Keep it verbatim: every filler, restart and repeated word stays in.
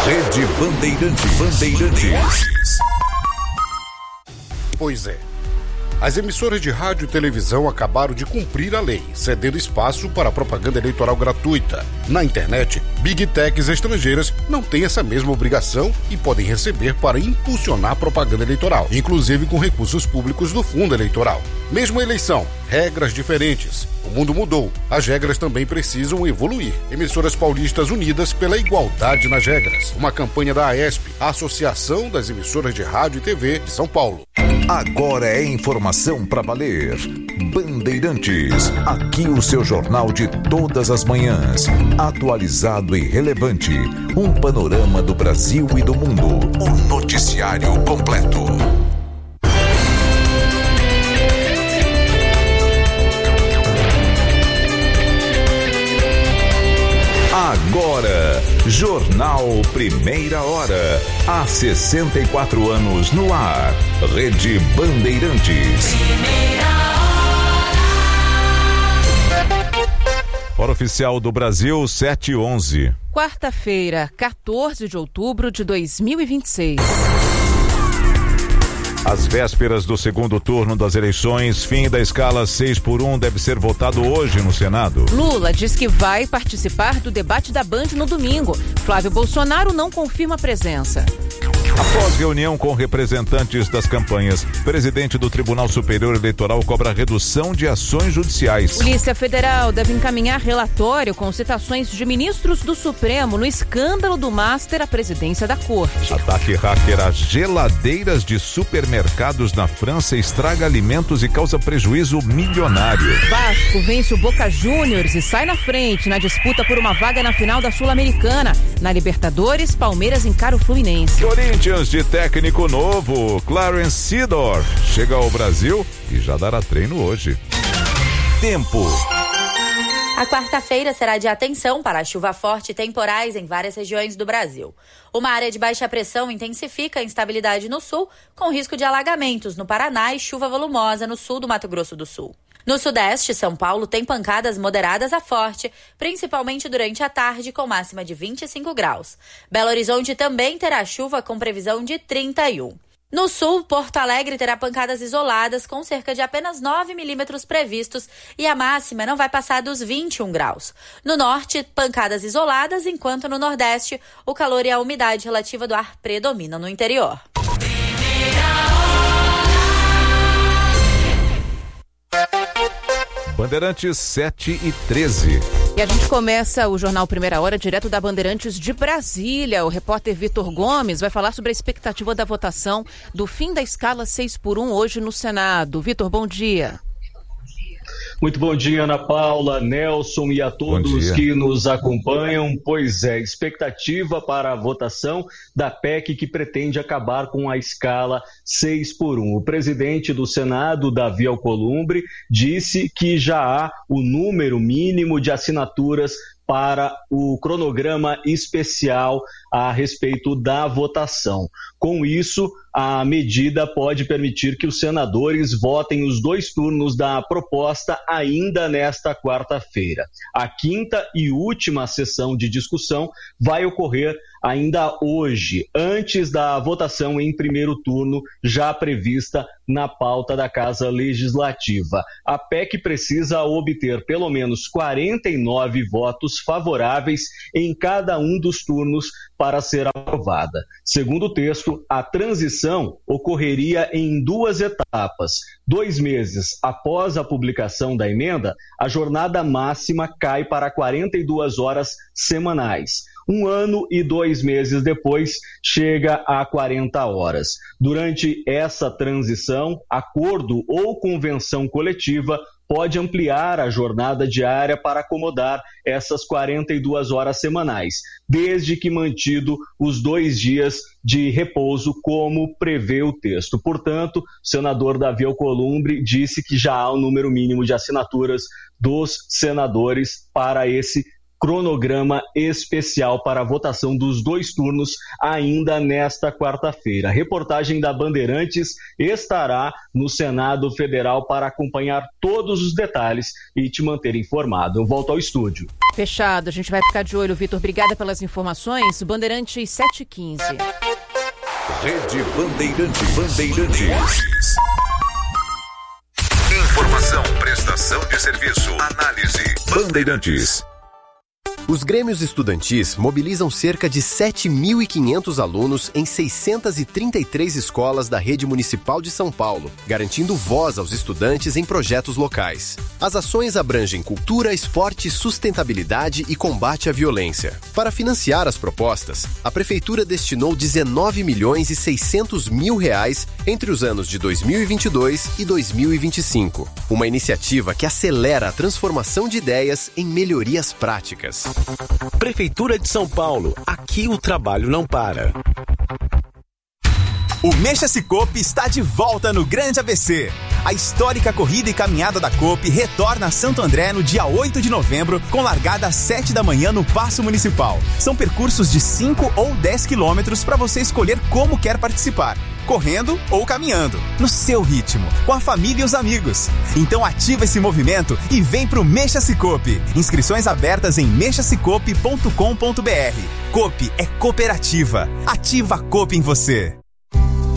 Rede Bandeirantes. Bandeirantes. Pois é. As emissoras de rádio e televisão acabaram de cumprir a lei, cedendo espaço para a propaganda eleitoral gratuita. Na internet, Big Techs estrangeiras não têm essa mesma obrigação e podem receber para impulsionar a propaganda eleitoral, inclusive com recursos públicos do fundo eleitoral. Mesmo a eleição, regras diferentes. O mundo mudou. As regras também precisam evoluir. Emissoras paulistas unidas pela igualdade nas regras. Uma campanha da AESP, a Associação das Emissoras de Rádio e T V de São Paulo. Agora é informação para valer. Bandeirantes, aqui o seu jornal de todas as manhãs. Atualizado e relevante. Um panorama do Brasil e do mundo. O noticiário completo. Agora, Jornal Primeira Hora. Há sessenta e quatro anos no ar. Rede Bandeirantes. Hora oficial do Brasil, sete e onze. Quarta-feira, quatorze de outubro de dois mil e vinte e seis. Às vésperas do segundo turno das eleições, fim da escala seis por um deve ser votado hoje no Senado. Lula diz que vai participar do debate da Band no domingo. Flávio Bolsonaro não confirma a presença. Após reunião com representantes das campanhas, presidente do Tribunal Superior Eleitoral cobra redução de ações judiciais. Polícia Federal deve encaminhar relatório com citações de ministros do Supremo no escândalo do Master à presidência da Corte. Ataque hacker às geladeiras de supermercados na França estraga alimentos e causa prejuízo milionário. Vasco vence o Boca Juniors e sai na frente na disputa por uma vaga na final da Sul-Americana. Na Libertadores, Palmeiras encara o Fluminense. Corinthians de técnico novo, Clarence Seedorf, chega ao Brasil e já dará treino hoje. Tempo. A quarta-feira será de atenção para a chuva forte e temporais em várias regiões do Brasil. Uma área de baixa pressão intensifica a instabilidade no sul, com risco de alagamentos no Paraná e chuva volumosa no sul do Mato Grosso do Sul. No sudeste, São Paulo tem pancadas moderadas a forte, principalmente durante a tarde, com máxima de vinte e cinco graus. Belo Horizonte também terá chuva com previsão de trinta e um. No sul, Porto Alegre terá pancadas isoladas com cerca de apenas nove milímetros previstos e a máxima não vai passar dos vinte e um graus. No norte, pancadas isoladas, enquanto no nordeste, o calor e a umidade relativa do ar predominam no interior. Bandeirantes sete e treze. E a gente começa o Jornal Primeira Hora direto da Bandeirantes de Brasília. O repórter Vitor Gomes vai falar sobre a expectativa da votação do fim da escala seis por um hoje no Senado. Vitor, bom dia. Muito bom dia, Ana Paula, Nelson e a todos que nos acompanham. Pois é, expectativa para a votação da P E C que pretende acabar com a escala seis por um. O presidente do Senado, Davi Alcolumbre, disse que já há o número mínimo de assinaturas para o cronograma especial a respeito da votação. Com isso, a medida pode permitir que os senadores votem os dois turnos da proposta ainda nesta quarta-feira. A quinta e última sessão de discussão vai ocorrer ainda hoje, antes da votação em primeiro turno, já prevista na pauta da Casa Legislativa. A P E C precisa obter pelo menos quarenta e nove votos favoráveis em cada um dos turnos para ser aprovada. Segundo o texto, a transição ocorreria em duas etapas. Dois meses após a publicação da emenda, a jornada máxima cai para quarenta e duas horas semanais. Um ano e dois meses depois, chega a quarenta horas. Durante essa transição, acordo ou convenção coletiva pode ampliar a jornada diária para acomodar essas quarenta e duas horas semanais, desde que mantido os dois dias de repouso, como prevê o texto. Portanto, o senador Davi Alcolumbre disse que já há o número mínimo de assinaturas dos senadores para esse cronograma especial para a votação dos dois turnos ainda nesta quarta-feira. A reportagem da Bandeirantes estará no Senado Federal para acompanhar todos os detalhes e te manter informado. Eu volto ao estúdio. Fechado, a gente vai ficar de olho, Vitor. Obrigada pelas informações. Bandeirantes sete e quinze. Rede Bandeirantes. Bandeirantes. Informação, prestação de serviço, análise. Bandeirantes. Os grêmios estudantis mobilizam cerca de sete mil e quinhentos alunos em seiscentas e trinta e três escolas da rede municipal de São Paulo, garantindo voz aos estudantes em projetos locais. As ações abrangem cultura, esporte, sustentabilidade e combate à violência. Para financiar as propostas, a Prefeitura destinou dezenove milhões e seiscentos mil reais entre os anos de dois mil e vinte e dois e dois mil e vinte e cinco. Uma iniciativa que acelera a transformação de ideias em melhorias práticas. Prefeitura de São Paulo, aqui o trabalho não para. O Mexa-se Coop está de volta no Grande A B C. A histórica corrida e caminhada da Coop retorna a Santo André no dia oito de novembro, com largada às sete da manhã no Paço Municipal. São percursos de cinco ou dez quilômetros para você escolher como quer participar. Correndo ou caminhando, no seu ritmo, com a família e os amigos. Então ativa esse movimento e vem pro Mexa-se Coop. Inscrições abertas em mexa se coop ponto com ponto b r. Coop é cooperativa. Ativa a Coop em você.